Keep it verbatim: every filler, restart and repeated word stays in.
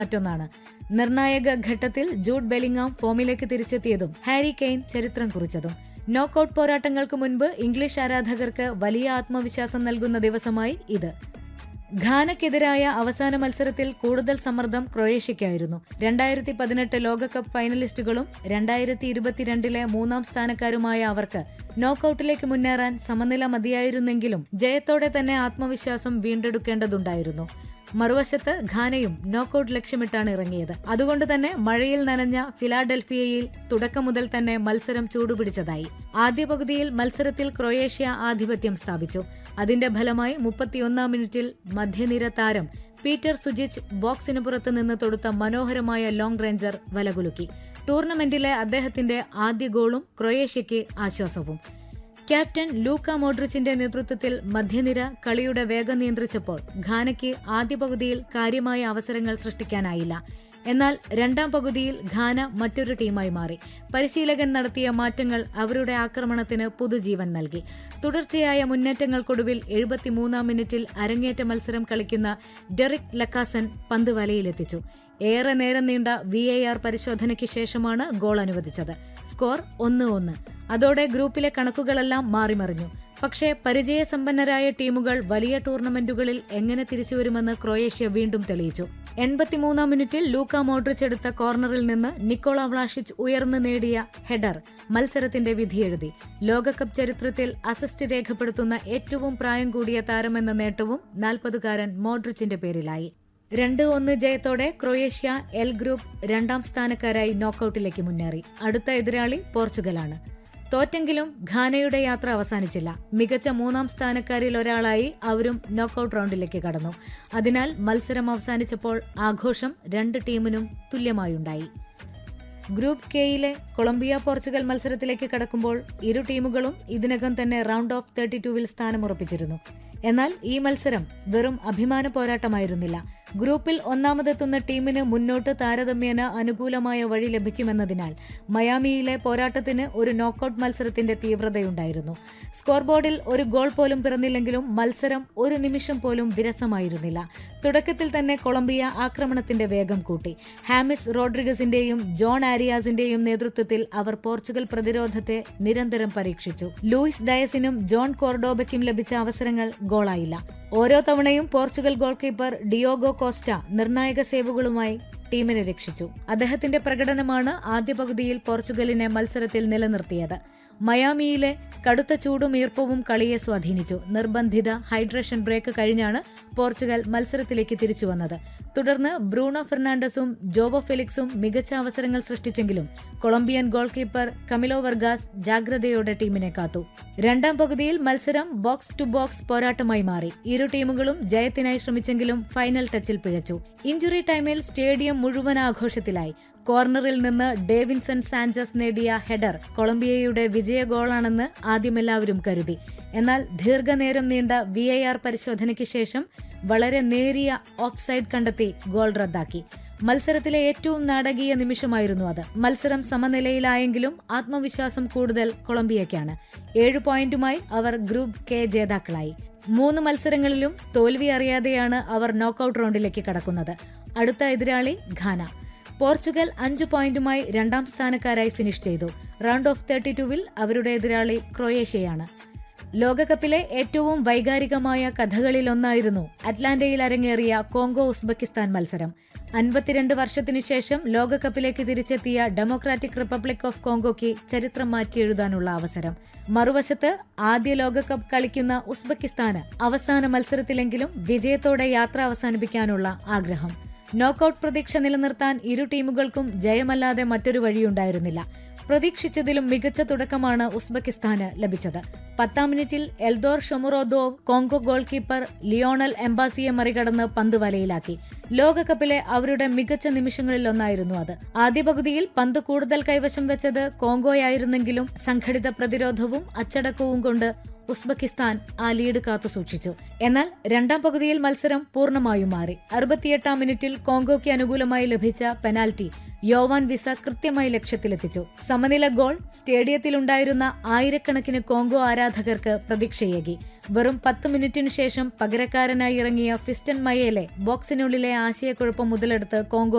മറ്റൊന്നാണ്. നിർണായക ഘട്ടത്തിൽ ജൂഡ് ബെലിംഗാം ഫോമിലേക്ക് തിരിച്ചെത്തിയതും ഹാരി കെയ്ൻ ചരിത്രം കുറിച്ചതും നോക്കൌട്ട് പോരാട്ടങ്ങൾക്ക് മുൻപ് ഇംഗ്ലീഷ് ആരാധകർക്ക് വലിയ ആത്മവിശ്വാസം നൽകുന്ന ദിവസമായി ഇത്. ഘാനയ്ക്കെതിരായ അവസാന മത്സരത്തിൽ കൂടുതൽ സമ്മർദ്ദം ക്രൊയേഷ്യയ്ക്കായിരുന്നു. രണ്ടായിരത്തി പതിനെട്ട് ലോകകപ്പ് ഫൈനലിസ്റ്റുകളും രണ്ടായിരത്തി ഇരുപത്തിരണ്ടിലെ മൂന്നാം സ്ഥാനക്കാരുമായ അവർക്ക് നോക്കൌട്ടിലേക്ക് മുന്നേറാൻ സമനില മതിയായിരുന്നെങ്കിലും ജയത്തോടെ തന്നെ ആത്മവിശ്വാസം വീണ്ടെടുക്കേണ്ടതുണ്ടായിരുന്നു. മറുവശത്ത് ഘാനയും നോക്കൌട്ട് ലക്ഷ്യമിട്ടാണ് ഇറങ്ങിയത്. അതുകൊണ്ട് തന്നെ മഴയിൽ നനഞ്ഞ ഫിലാഡൽഫിയയിൽ തുടക്കം മുതൽ തന്നെ മത്സരം ചൂടുപിടിച്ചതായി. ആദ്യ പകുതിയിൽ മത്സരത്തിൽ ക്രൊയേഷ്യ ആധിപത്യം സ്ഥാപിച്ചു. അതിന്റെ ഫലമായി മുപ്പത്തിയൊന്നാം മിനിറ്റിൽ മധ്യനിര താരം പീറ്റർ സുജിച്ച് ബോക്സിന് പുറത്ത് നിന്ന് തൊടുത്ത മനോഹരമായ ലോങ് റേഞ്ചർ വലകുലുക്കി. ടൂർണമെന്റിലെ അദ്ദേഹത്തിന്റെ ആദ്യ ഗോളും ക്രൊയേഷ്യയ്ക്ക് ആശ്വാസവും. ക്യാപ്റ്റൻ ലൂക്ക മോഡ്രിച്ചിന്റെ നേതൃത്വത്തിൽ മധ്യനിര കളിയുടെ വേഗം നിയന്ത്രിച്ചപ്പോൾ ഘാനയ്ക്ക് ആദ്യ പകുതിയിൽ കാര്യമായ അവസരങ്ങൾ സൃഷ്ടിക്കാനായില്ല. എന്നാൽ രണ്ടാം പകുതിയിൽ ഘാന മറ്റൊരു ടീമായി മാറി. പരിശീലകൻ നടത്തിയ മാറ്റങ്ങൾ അവരുടെ ആക്രമണത്തിന് പുതുജീവൻ നൽകി. തുടർച്ചയായ മുന്നേറ്റങ്ങൾക്കൊടുവിൽ എഴുപത്തിമൂന്നാം മിനിറ്റിൽ അരങ്ങേറ്റ മത്സരം കളിക്കുന്ന ഡെറിക് ലക്കാസൻ പന്ത് വലയിലെത്തിച്ചു. ഏറെ നേരം നീണ്ട വി എ ആർ പരിശോധനയ്ക്ക് ശേഷമാണ് ഗോൾ അനുവദിച്ചത്. സ്കോർ ഒന്ന് ഒന്ന്. അതോടെ ഗ്രൂപ്പിലെ കണക്കുകളെല്ലാം മാറിമറിഞ്ഞു. പക്ഷേ പരിചയസമ്പന്നരായ ടീമുകൾ വലിയ ടൂർണമെന്റുകളിൽ എങ്ങനെ തിരിച്ചുവരുമെന്ന് ക്രൊയേഷ്യ വീണ്ടും തെളിയിച്ചു. എൺപത്തിമൂന്നാം മിനിറ്റിൽ ലൂക്ക മോഡ്രിച്ച് എടുത്ത കോർണറിൽ നിന്ന് നിക്കോള വ്ലാഷിച്ച് ഉയർന്നു നേടിയ ഹെഡർ മത്സരത്തിന്റെ വിധിയെഴുതി. ലോകകപ്പ് ചരിത്രത്തിൽ അസിസ്റ്റ് രേഖപ്പെടുത്തുന്ന ഏറ്റവും പ്രായം കൂടിയ താരമെന്ന നേട്ടവും നാൽപ്പതുകാരൻ മോഡ്രിച്ചിന്റെ പേരിലായി. രണ്ട് ഒന്ന് ജയത്തോടെ ക്രൊയേഷ്യ എൽ ഗ്രൂപ്പ് രണ്ടാം സ്ഥാനക്കാരായി നോക്കൌട്ടിലേക്ക് മുന്നേറി. അടുത്ത എതിരാളി പോർച്ചുഗലാണ്. തോറ്റെങ്കിലും ഘാനയുടെ യാത്ര അവസാനിച്ചില്ല. മികച്ച മൂന്നാം സ്ഥാനക്കാരിൽ ഒരാളായി അവരും നോക്കൌട്ട് റൗണ്ടിലേക്ക് കടന്നു. അതിനാൽ മത്സരം അവസാനിച്ചപ്പോൾ ആഘോഷം രണ്ട് ടീമിനും തുല്യമായുണ്ടായി. ഗ്രൂപ്പ് കെയിലെ കൊളംബിയ പോർച്ചുഗൽ മത്സരത്തിലേക്ക് കടക്കുമ്പോൾ ഇരു ടീമുകളും ഇതിനകം തന്നെ റൗണ്ട് ഓഫ് തേർട്ടി ടൂവിൽ സ്ഥാനമുറപ്പിച്ചിരുന്നു. എന്നാൽ ഈ മത്സരം വെറും അഭിമാന പോരാട്ടമായിരുന്നില്ല. ഗ്രൂപ്പിൽ ഒന്നാമതെത്തുന്ന ടീമിന് മുന്നോട്ട് താരതമ്യേന അനുകൂലമായ വഴി ലഭിക്കുമെന്നതിനാൽ മയാമിയിലെ പോരാട്ടത്തിന് ഒരു നോക്കൌട്ട് മത്സരത്തിന്റെ തീവ്രതയുണ്ടായിരുന്നു. സ്കോർ ബോർഡിൽ ഒരു ഗോൾ പോലും പിറന്നില്ലെങ്കിലും മത്സരം ഒരു നിമിഷം പോലും വിരസമായിരുന്നില്ല. തുടക്കത്തിൽ തന്നെ കൊളംബിയ ആക്രമണത്തിന്റെ വേഗം കൂട്ടി. ഹാമിസ് റോഡ്രിഗസിന്റെയും ജോൺ ആരിയാസിന്റെയും നേതൃത്വത്തിൽ അവർ പോർച്ചുഗൽ പ്രതിരോധത്തെ നിരന്തരം പരീക്ഷിച്ചു. ലൂയിസ് ഡയസിനും ജോൺ കോർഡോബയ്ക്കും ലഭിച്ച അവസരങ്ങൾ ഗോളായില്ല. ഓരോ തവണയും Portugal goal keeper Diogo cost നിർണായക സേവുകളുമായി ടീമിനെ രക്ഷിച്ചു. അദ്ദേഹത്തിന്റെ പ്രകടനമാണ് ആദ്യ പകുതിയിൽ പോർച്ചുഗലിനെ മത്സരത്തിൽ നിലനിർത്തിയത്. മയാമിയിലെ കടുത്ത ചൂടും ഈർപ്പവും കളിയെ സ്വാധീനിച്ചു. നിർബന്ധിത ഹൈഡ്രേഷൻ ബ്രേക്ക് കഴിഞ്ഞാണ് പോർച്ചുഗൽ മത്സരത്തിലേക്ക് തിരിച്ചുവന്നത്. തുടർന്ന് ബ്രൂണോ ഫെർണാണ്ടസും ജോവോ ഫെലിക്സും മികച്ച അവസരങ്ങൾ സൃഷ്ടിച്ചെങ്കിലും കൊളംബിയൻ ഗോൾ കീപ്പർ കമിലോ വർഗാസ് ജാഗ്രതയോടെ ടീമിനെ കാത്തു. രണ്ടാം പകുതിയിൽ മത്സരം ബോക്സ് ടു ബോക്സ് പോരാട്ടമായി മാറി. ഇരു ടീമുകളും ജയത്തിനായി ശ്രമിച്ചെങ്കിലും ഫൈനൽ ടച്ചിൽ പിഴച്ചു. ഇഞ്ചുറി ടൈമിൽ സ്റ്റേഡിയം മുഴുവൻ ആഘോഷത്തിലായി. കോർണറിൽ നിന്ന് ഡേവിൻസൺ സാഞ്ചസ് നേടിയ ഹെഡർ കൊളംബിയയുടെ വിജയ ഗോളാണെന്ന് ആദ്യമെല്ലാവരും കരുതി. എന്നാൽ ദീർഘനേരം നീണ്ട വി എ ആർ പരിശോധനയ്ക്ക് ശേഷം വളരെ നേരിയ ഓഫ് സൈഡ് കണ്ടെത്തി ഗോൾ റദ്ദാക്കി. മത്സരത്തിലെ ഏറ്റവും നാടകീയ നിമിഷമായിരുന്നു അത്. മത്സരം സമനിലയിലായെങ്കിലും ആത്മവിശ്വാസം കൂടുതൽ കൊളംബിയയ്ക്കാണ്. ഏഴ് പോയിന്റുമായി അവർ ഗ്രൂപ്പ് കെ ജേതാക്കളായി. മൂന്ന് മത്സരങ്ങളിലും തോൽവി അറിയാതെയാണ് അവർ നോക്കൌട്ട് റൗണ്ടിലേക്ക് കടക്കുന്നത്. അടുത്ത എതിരാളി ഘാന. പോർച്ചുഗൽ അഞ്ച് പോയിന്റുമായി രണ്ടാം സ്ഥാനക്കാരായി ഫിനിഷ് ചെയ്തു. റൗണ്ട് ഓഫ് തേർട്ടി ടൂവിൽ അവരുടെ എതിരാളി ക്രൊയേഷ്യയാണ്. ലോകകപ്പിലെ ഏറ്റവും വൈകാരികമായ കഥകളിലൊന്നായിരുന്നു അറ്റ്ലാന്റയിൽ അരങ്ങേറിയ കോങ്കോ ഉസ്ബെക്കിസ്ഥാൻ മത്സരം. അൻപത്തിരണ്ട് വർഷത്തിനു ശേഷം ലോകകപ്പിലേക്ക് തിരിച്ചെത്തിയ ഡെമോക്രാറ്റിക് റിപ്പബ്ലിക് ഓഫ് കോങ്കോയ്ക്ക് ചരിത്രം മാറ്റിയെഴുതാനുള്ള അവസരം. മറുവശത്ത് ആദ്യ ലോകകപ്പ് കളിക്കുന്ന ഉസ്ബെക്കിസ്ഥാന് അവസാന മത്സരത്തിലെങ്കിലും വിജയത്തോടെ യാത്ര അവസാനിപ്പിക്കാനുള്ള ആഗ്രഹം. നോക്കൌട്ട് പ്രതീക്ഷ നിലനിർത്താൻ ഇരു ടീമുകൾക്കും ജയമല്ലാതെ മറ്റൊരു വഴിയുണ്ടായിരുന്നില്ല. പ്രതീക്ഷിച്ചതിലും മികച്ച തുടക്കമാണ് ഉസ്ബെക്കിസ്ഥാന് ലഭിച്ചത്. പത്താം മിനിറ്റിൽ എൽദോർ ഷൊമുറോദോവ് കോങ്കോ ഗോൾ കീപ്പർ ലിയോണൽ എംബാസിയെ മറികടന്ന് പന്ത് വലയിലാക്കി. ലോകകപ്പിലെ അവരുടെ മികച്ച നിമിഷങ്ങളിലൊന്നായിരുന്നു അത്. ആദ്യ പകുതിയിൽ പന്ത് കൂടുതൽ കൈവശം വെച്ചത് കോങ്കോയായിരുന്നെങ്കിലും സംഘടിത പ്രതിരോധവും അച്ചടക്കവും കൊണ്ട് ഉസ്ബെക്കിസ്ഥാൻ ആ ലീഡ് കാത്തുസൂക്ഷിച്ചു. എന്നാൽ രണ്ടാം പകുതിയിൽ മത്സരം പൂർണ്ണമായും മാറി. അറുപത്തിയെട്ടാം മിനിറ്റിൽ കോങ്കോയ്ക്ക് അനുകൂലമായി ലഭിച്ച പെനാൽറ്റി യോവാൻ വിസ കൃത്യമായി ലക്ഷ്യത്തിലെത്തിച്ചു. സമനില ഗോൾ സ്റ്റേഡിയത്തിലുണ്ടായിരുന്ന ആയിരക്കണക്കിന് കോങ്കോ ആരാധകർക്ക് പ്രതീക്ഷയേകി. വെറും പത്ത് മിനിറ്റിനു ശേഷം പകരക്കാരനായി ഇറങ്ങിയ ഫിസ്റ്റൻ മയേലെ ബോക്സിനുള്ളിലെ ആശയക്കുഴപ്പം മുതലെടുത്ത് കോങ്കോ